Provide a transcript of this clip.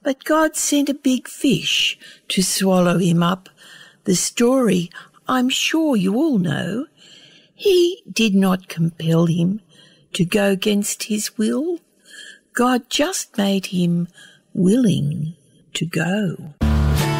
But God sent a big fish to swallow him up. The story I'm sure you all know. He did not compel him to go against his will. God just made him willing to go.